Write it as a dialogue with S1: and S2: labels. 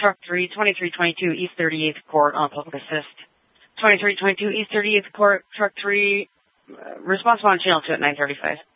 S1: Truck 3, 2322 East 38th Court on public assist. 2322 East 38th Court, Truck 3, responsible on channel 2 at 935.